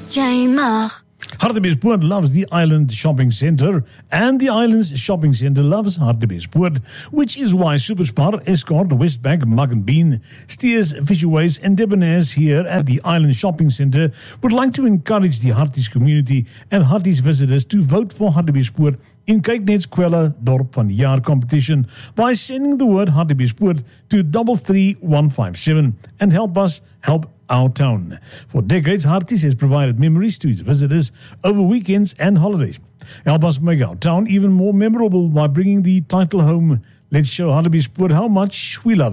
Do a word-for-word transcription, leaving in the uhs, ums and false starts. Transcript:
Jy mag. Hartbeespoort loves the Island Shopping Centre, and the Islands Shopping Centre loves Hartbeespoort, which is why Superspar, Escort, Westbank, Mug and Bean, Steers, Fisherways and Debonair's here at the Island Shopping Centre would like to encourage the Harties community and Harties visitors to vote for Hartbeespoort in Kyknet's Kwela Dorp van die Jaar competition by sending the word Hartbeespoort to three three one five seven and help us help our town. For decades, Harties has provided memories to its visitors over weekends and holidays. Help us make our town even more memorable by bringing the title home. Let's show Hartbeespoort how much we love it.